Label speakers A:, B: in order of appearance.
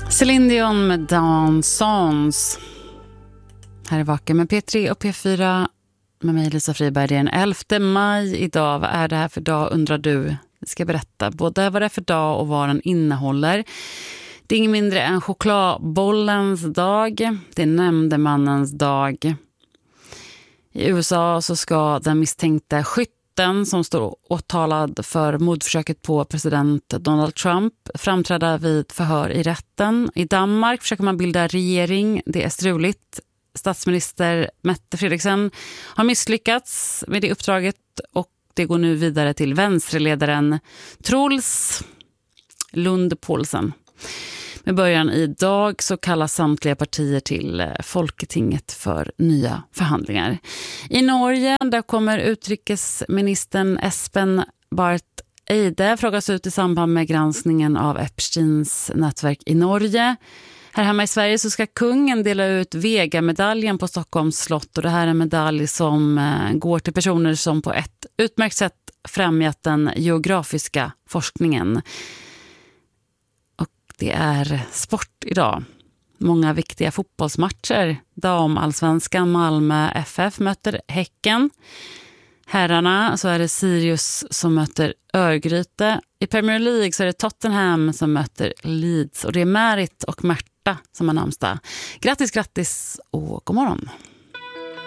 A: Céline Dion med Dansons. Här är Vaken med P3 och P4 med mig Lisa Friberg. Det är den 11 maj idag. Vad är det här för dag undrar du? Jag ska berätta både vad det är för dag och vad den innehåller. Det är ingen mindre än chokladbollens dag. Det är nämndemannens dag. I USA så ska den misstänkta skytten som står åtalad för mordförsöket på president Donald Trump framträda vid förhör i rätten. I Danmark försöker man bilda regering. Det är struligt. Statsminister Mette Frederiksen har misslyckats med det uppdraget och det går nu vidare till vänsterledaren Truls Lund Poulsen. Med början idag så kallas samtliga partier till Folketinget för nya förhandlingar. I Norge där kommer utrikesministern Espen Barth Eide frågas ut i samband med granskningen av Epsteins nätverk i Norge. Här hemma i Sverige så ska kungen dela ut Vega-medaljen på Stockholms slott och det här är en medalj som går till personer som på ett utmärkt sätt främjat den geografiska forskningen. Det är sport idag. Många viktiga fotbollsmatcher. Damallsvenskan Malmö FF möter Häcken. Herrarna så är det Sirius som möter Örgryte. I Premier League så är det Tottenham som möter Leeds. Och det är Märit och Märta som har namnsdag. Grattis och god morgon.